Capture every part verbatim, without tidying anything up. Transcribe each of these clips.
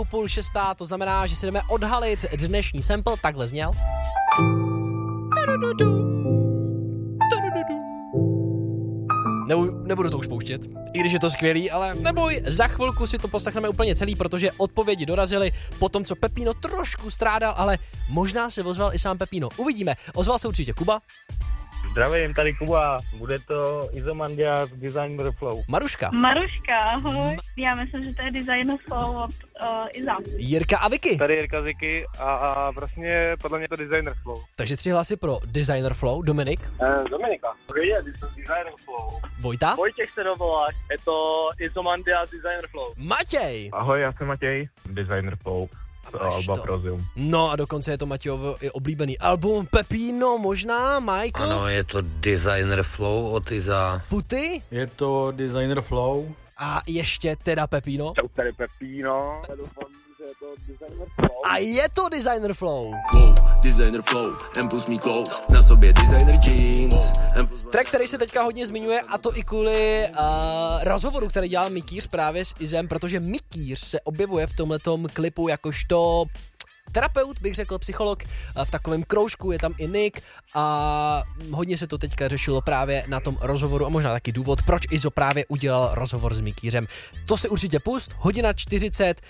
půl šestá, to znamená, že si jdeme odhalit dnešní sample, takhle zněl. Nebudu, nebudu to už pouštět, i když je to skvělý, ale neboj, za chvilku si to poslechneme úplně celý, protože odpovědi dorazily po tom, co Pepino trošku strádal, ale možná se ozval i sám Pepino. Uvidíme, ozval se určitě Kuba. Zdravím, tady Kuba, bude to Izomandias Designer Flow. Maruška. Maruška, ahoj. Já myslím, že to je Designer Flow od uh, Iza. Jirka a Vicky. Tady Jirka Ziky a, a vlastně podle mě to Designer Flow. Takže tři hlasy pro Designer Flow. Dominik. Eh, Dominika. Je to Designer Flow. Vojta. Vojtěch se dovolá, je to Izomandias Designer Flow. Matěj. Ahoj, já jsem Matěj, Designer Flow. To Alba Prozium. No a dokonce je to Matějovo i oblíbený album Pepino, možná, Michael? Ano, je to Designer Flow od Iza. Puty? Je to Designer Flow. A ještě teda Pepino? Čau, tady Pepino. Já doufám, že je to Designer Flow. A je to Designer Flow. Wow, Designer Flow, M plus mý clothes, na sobě Designer Jeans. Track, který se teďka hodně zmiňuje, a to i kvůli uh, rozhovoru, který dělal Mikýř právě s Izem, protože Mikýř se objevuje v tomhletom klipu jakožto terapeut, bych řekl, psycholog, v takovém kroužku je tam i Nick a hodně se to teďka řešilo právě na tom rozhovoru a možná taky důvod, proč Izo právě udělal rozhovor s Mikýřem. To si určitě pust, hodina čtyřicet,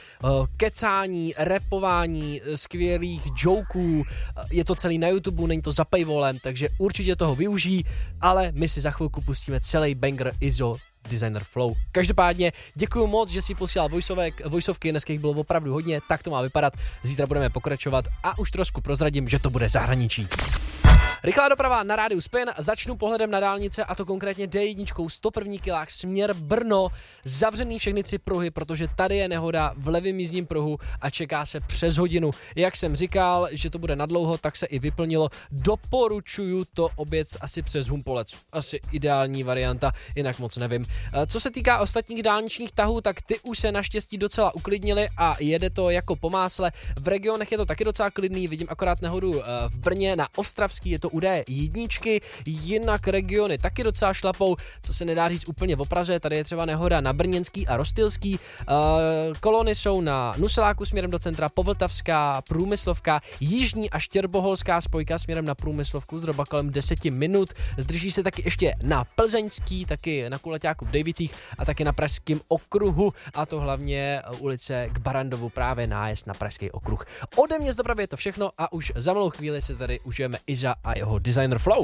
kecání, rapování, skvělých joků, je to celý na YouTube, není to za paywallem, takže určitě toho využij, ale my si za chvilku pustíme celý banger Izo Designer Flow. Každopádně děkuju moc, že si posílal voiceovek, voiceovky, dneska jich bylo opravdu hodně, tak to má vypadat. Zítra budeme pokračovat a už trošku prozradím, že to bude zahraničí. Rychlá doprava na rádiu Spin, začnu pohledem na dálnice a to konkrétně D jedna, sto první kilách směr Brno, zavřený všechny tři pruhy, protože tady je nehoda v levém jízdním pruhu a čeká se přes hodinu. Jak jsem říkal, že to bude nadlouho, tak se i vyplnilo. Doporučuju to oběc asi přes Humpolec. Asi ideální varianta, jinak moc nevím. Co se týká ostatních dálničních tahů, tak ty už se naštěstí docela uklidnili a jede to jako po másle. V regionech je to taky docela klidný, vidím akorát nehodu v Brně, na Ostravský je to u D jedničky, jinak regiony taky docela šlapou, co se nedá říct úplně v Praze, tady je třeba nehoda na Brněnský a Rostylský, uh, kolony jsou na Nuseláku směrem do centra, Povltavská, Průmyslovka, jižní a štěrboholská spojka směrem na Průmyslovku, zhruba kolem deset minut, zdrží se taky ještě na Plzeňský, taky na Kuleťáku v Dejvicích a taky na Pražském okruhu, a to hlavně ulice k Barandovu, právě nájezd na Pražský okruh. Ode mě z dopravy je to všechno a už za malou chvíli se tady užijeme Iza a jeho Designer Flow.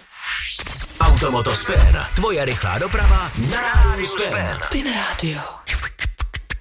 Automoto Spin, tvoje rychlá doprava na rádiu Spin. Spin Radio.